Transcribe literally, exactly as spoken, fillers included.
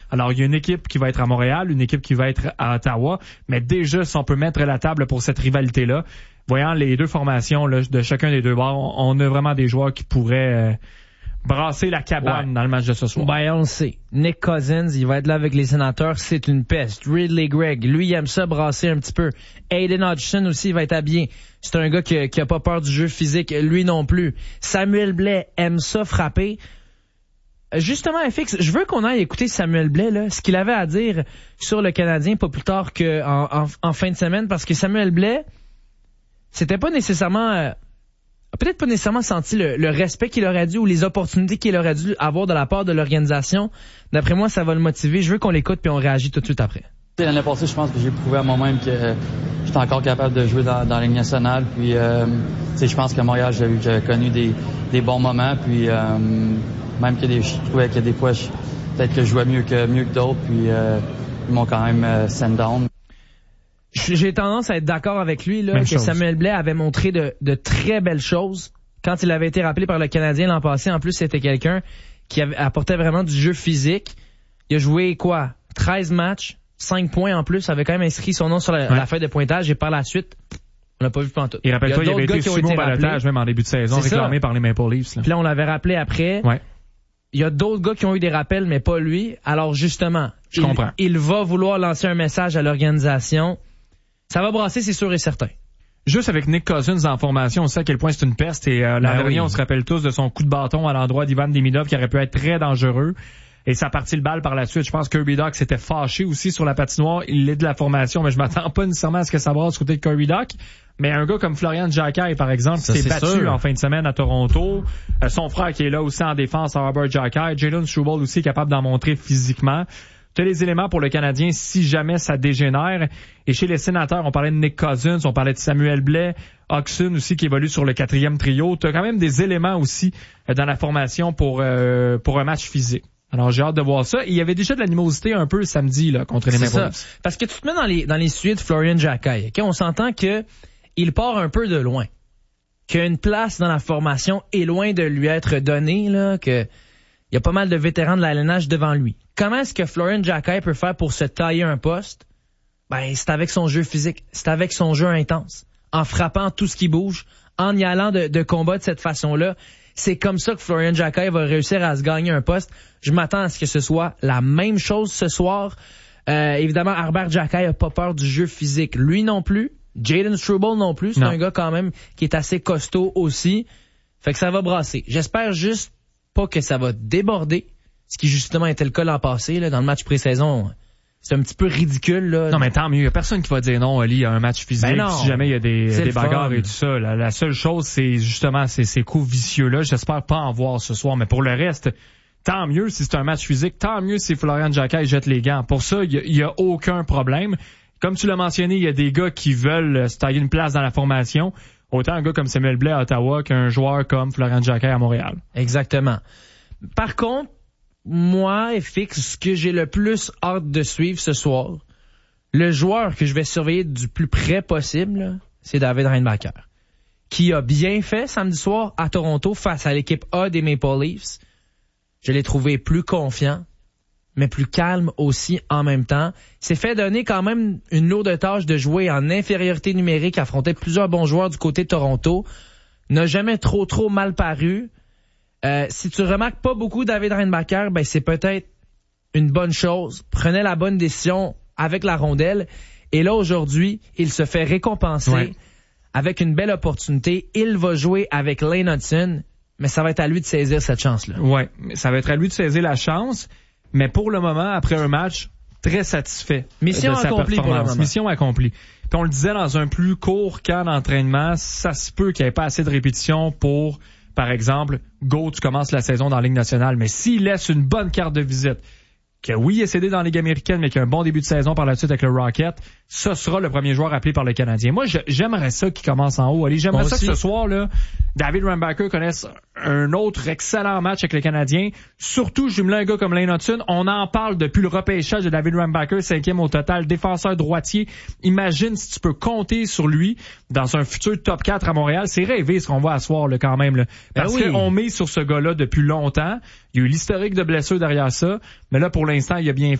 Alors, il y a une équipe qui va être à Montréal, une équipe qui va être à Ottawa, mais déjà, si on peut mettre la table pour cette rivalité-là, voyant les deux formations là, de chacun des deux bords, on, on a vraiment des joueurs qui pourraient... Euh, brasser la cabane ouais. dans le match de ce soir. Ben, on le sait. Nick Cousins, il va être là avec les Sénateurs, c'est une peste. Ridley Gregg, lui, il aime ça brasser un petit peu. Aiden Hutchinson aussi, il va être habillé. C'est un gars qui, qui a pas peur du jeu physique, lui non plus. Samuel Blais aime ça frapper. Justement, F X, je veux qu'on aille écouter Samuel Blais, là, ce qu'il avait à dire sur le Canadien, pas plus tard qu'en en, en fin de semaine, parce que Samuel Blais, c'était pas nécessairement... Euh, a peut-être pas nécessairement senti le, le respect qu'il aurait dû ou les opportunités qu'il aurait dû avoir de la part de l'organisation. D'après moi, ça va le motiver. Je veux qu'on l'écoute puis on réagit tout de suite après. L'année passée, je pense que j'ai prouvé à moi-même que j'étais encore capable de jouer dans, dans la Ligue nationale. Puis, euh, je pense qu'à Montréal, j'ai, j'ai connu des, des bons moments. Puis, euh, même que des, je trouvais que des fois, je, peut-être que je jouais mieux que mieux que d'autres. Puis, euh, ils m'ont quand même euh, send down. J'ai tendance à être d'accord avec lui là, Même que chose. Samuel Blais avait montré de, de très belles choses quand il avait été rappelé par le Canadien l'an passé. En plus, c'était quelqu'un qui avait, apportait vraiment du jeu physique. Il a joué quoi? treize matchs, cinq points en plus, avait quand même inscrit son nom sur la, ouais. la feuille de pointage et par la suite, on l'a pas vu pantoute. Et rappelle-toi, il, il avait été soumis au balotage même en début de saison, C'est réclamé ça. par les Maple Leafs. Là. Puis là, on l'avait rappelé après. Ouais. Il y a d'autres gars qui ont eu des rappels, mais pas lui. Alors justement, Je il, comprends. il va vouloir lancer un message à l'organisation. Ça va brasser, c'est sûr et certain. Juste avec Nick Cousins en formation, on sait à quel point c'est une peste. Et euh, l'an ben dernier, oui. on se rappelle tous de son coup de bâton à l'endroit d'Ivan Demidov qui aurait pu être très dangereux. Et ça a parti le balle par la suite. Je pense que Kirby Dach s'était fâché aussi sur la patinoire. Il est de la formation, mais je m'attends pas nécessairement à ce que ça brasse du côté de Kirby Dach. Mais un gars comme Florian Jacquet, par exemple, qui s'est battu sûr. en fin de semaine à Toronto. Euh, son frère qui est là aussi en défense, Robert Jacquet. Jalen Struble aussi capable d'en montrer physiquement. Tu as les éléments pour le Canadien si jamais ça dégénère. Et chez les Sénateurs, on parlait de Nick Cousins, on parlait de Samuel Blais, Oxen aussi qui évolue sur le quatrième trio. Tu as quand même des éléments aussi dans la formation pour euh, pour un match physique. Alors j'ai hâte de voir ça. Et il y avait déjà de l'animosité un peu samedi là contre les Maple Leafs. Parce que tu te mets dans les dans les suites de Florian Jacquet. Okay? On s'entend que il part un peu de loin, qu'il y a une place dans la formation est loin de lui être donnée là, que il y a pas mal de vétérans de la L N H devant lui. Comment est-ce que Florian Jacquet peut faire pour se tailler un poste? Ben, c'est avec son jeu physique. C'est avec son jeu intense. En frappant tout ce qui bouge. En y allant de, de combat de cette façon-là. C'est comme ça que Florian Jacquet va réussir à se gagner un poste. Je m'attends à ce que ce soit la même chose ce soir. Euh, évidemment, Herbert Jacquet a pas peur du jeu physique. Lui non plus. Jaden Struble non plus. C'est non. un gars quand même qui est assez costaud aussi. Fait que ça va brasser. J'espère juste pas que ça va déborder, ce qui justement était le cas l'an passé, là, dans le match pré-saison. C'est un petit peu ridicule, là. Non, mais tant mieux. Il y a personne qui va dire non, Oli, à un match physique. Ben non. Si jamais il y a des, C'est des bagarres fun. et tout ça. La, la seule chose, c'est justement ces, ces coups vicieux-là. J'espère pas en voir ce soir. Mais pour le reste, tant mieux si c'est un match physique. Tant mieux si Florian Jacquet jette les gants. Pour ça, il y a, il y a aucun problème. Comme tu l'as mentionné, il y a des gars qui veulent se tailler une place dans la formation. Autant un gars comme Samuel Blais à Ottawa qu'un joueur comme Florian Jacquet à Montréal. Exactement. Par contre, moi, F X, ce que j'ai le plus hâte de suivre ce soir, le joueur que je vais surveiller du plus près possible, là, c'est David Reinbacher, qui a bien fait samedi soir à Toronto face à l'équipe A des Maple Leafs. Je l'ai trouvé plus confiant, mais plus calme aussi en même temps. Il s'est fait donner quand même une lourde tâche de jouer en infériorité numérique, affronter plusieurs bons joueurs du côté de Toronto. N'a jamais trop trop mal paru. Euh, si tu remarques pas beaucoup David Reinbacher, ben c'est peut-être une bonne chose. Prenez la bonne décision avec la rondelle. Et là, aujourd'hui, il se fait récompenser ouais. avec une belle opportunité. Il va jouer avec Lane Hutson, mais ça va être à lui de saisir cette chance-là. Ouais, ça va être à lui de saisir la chance. Mais pour le moment, après un match, très satisfait Mission de sa accomplie performance. pour le moment. Mission accomplie. Puis on le disait dans un plus court camp d'entraînement, ça se peut qu'il n'y ait pas assez de répétitions pour, par exemple, go, tu commences la saison dans la Ligue nationale. Mais s'il laisse une bonne carte de visite, que oui, il est cédé dans la Ligue américaine, mais qui a un bon début de saison par la suite avec le Rocket, ce sera le premier joueur appelé par le Canadien. Moi, je, j'aimerais ça qu'il commence en haut. Allez, j'aimerais Moi ça aussi. que ce soir, là, David Reinbacher connaisse un autre excellent match avec le Canadien. Surtout, jumeler un gars comme Lane Hutson. On en parle depuis le repêchage de David Reinbacher, cinquième au total, défenseur droitier. Imagine si tu peux compter sur lui dans un futur top quatre à Montréal. C'est rêvé ce qu'on voit à soir, là, quand même, là. Parce ben oui. qu'on met sur ce gars-là depuis longtemps. Il y a eu l'historique de blessures derrière ça. Mais là, pour l'instant, il a bien